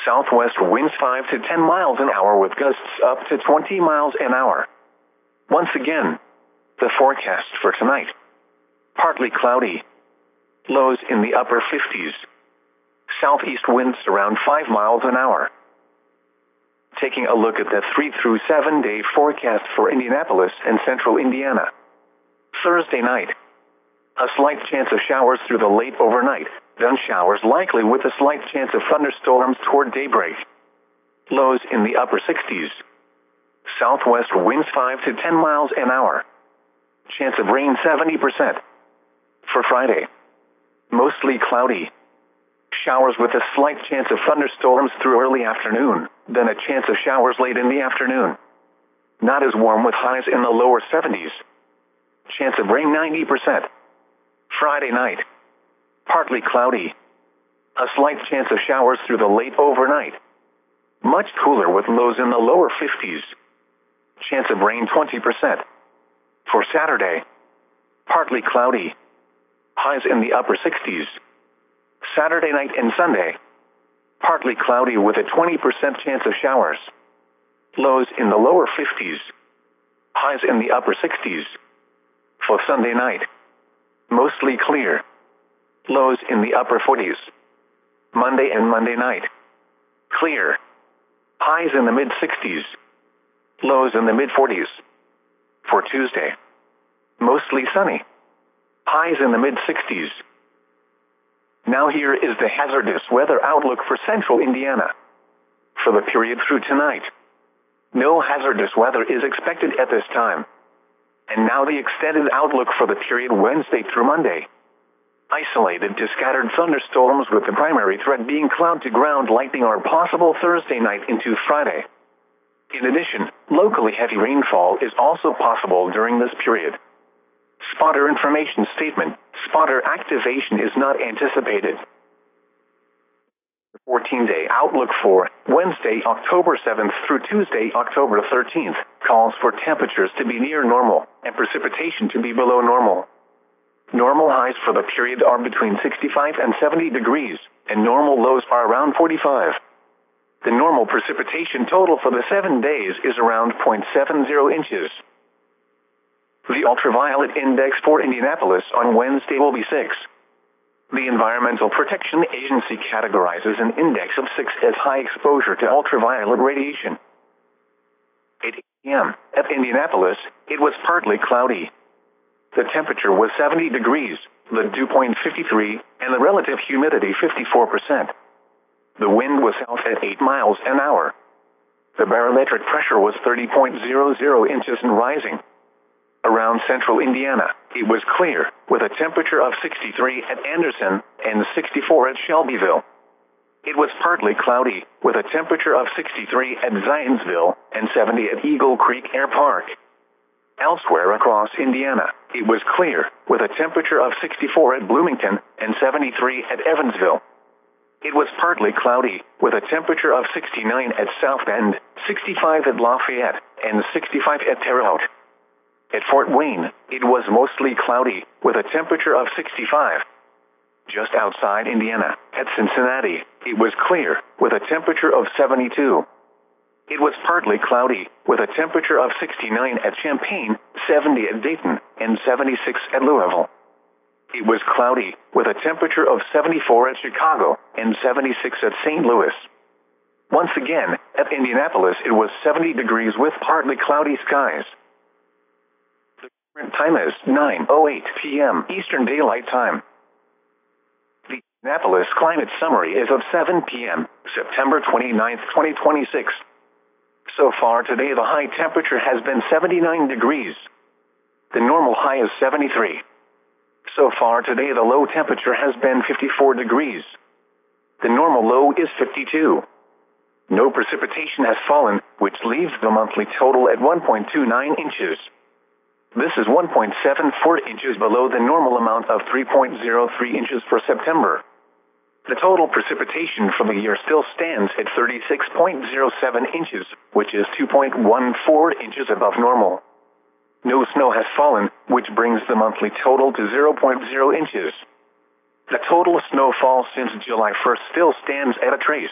Southwest winds 5 to 10 miles an hour with gusts up to 20 miles an hour. Once again, the forecast for tonight. Partly cloudy. Lows in the upper 50s. Southeast winds around 5 miles an hour. Taking a look at the 3 through 7 day forecast for Indianapolis and central Indiana. Thursday night. A slight chance of showers through the late overnight, then showers likely with a slight chance of thunderstorms toward daybreak. Lows in the upper 60s. Southwest winds 5 to 10 miles an hour. Chance of rain 70%. For Friday. Mostly cloudy. Showers with a slight chance of thunderstorms through early afternoon, then a chance of showers late in the afternoon. Not as warm with highs in the lower 70s. Chance of rain 90%. Friday night. Partly cloudy. A slight chance of showers through the late overnight. Much cooler with lows in the lower 50s. Chance of rain 20%. For Saturday. Partly cloudy. Highs in the upper 60s. Saturday night and Sunday. Partly cloudy with a 20% chance of showers. Lows in the lower 50s. Highs in the upper 60s. For Sunday night. Mostly clear. Lows in the upper 40s. Monday and Monday night. Clear. Highs in the mid-60s. Lows in the mid-40s. For Tuesday. Mostly sunny. Highs in the mid-60s. Now here is the hazardous weather outlook for central Indiana. For the period through tonight. No hazardous weather is expected at this time. And now the extended outlook for the period Wednesday through Monday. Isolated to scattered thunderstorms with the primary threat being cloud-to-ground lightning are possible Thursday night into Friday. In addition, locally heavy rainfall is also possible during this period. Spotter information statement. Spotter activation is not anticipated. The 14-day outlook for Wednesday, October 7th through Tuesday, October 13th, calls for temperatures to be near normal and precipitation to be below normal. Normal highs for the period are between 65 and 70 degrees, and normal lows are around 45. The normal precipitation total for the 7 days is around 0.70 inches. The ultraviolet index for Indianapolis on Wednesday will be 6. The Environmental Protection Agency categorizes an index of 6 as high exposure to ultraviolet radiation. 8 a.m. At Indianapolis, it was partly cloudy. The temperature was 70 degrees, the dew point 53, and the relative humidity 54%. The wind was south at 8 miles an hour. The barometric pressure was 30.00 inches and rising. Around central Indiana, it was clear, with a temperature of 63 at Anderson and 64 at Shelbyville. It was partly cloudy, with a temperature of 63 at Zionsville and 70 at Eagle Creek Air Park. Elsewhere across Indiana, it was clear, with a temperature of 64 at Bloomington and 73 at Evansville. It was partly cloudy, with a temperature of 69 at South Bend, 65 at Lafayette, and 65 at Terre Haute. At Fort Wayne, it was mostly cloudy, with a temperature of 65. Just outside Indiana, at Cincinnati, it was clear, with a temperature of 72. It was partly cloudy, with a temperature of 69 at Champaign, 70 at Dayton, and 76 at Louisville. It was cloudy, with a temperature of 74 at Chicago, and 76 at St. Louis. Once again, at Indianapolis it was 70 degrees with partly cloudy skies. The current time is 9:08 p.m. Eastern Daylight Time. The Indianapolis Climate Summary is of 7 p.m., September 29, 2026. So far today the high temperature has been 79 degrees. The normal high is 73. So far today the low temperature has been 54 degrees. The normal low is 52. No precipitation has fallen, which leaves the monthly total at 1.29 inches. This is 1.74 inches below the normal amount of 3.03 inches for September. The total precipitation for the year still stands at 36.07 inches, which is 2.14 inches above normal. No snow has fallen, which brings the monthly total to 0.0 inches. The total snowfall since July 1st still stands at a trace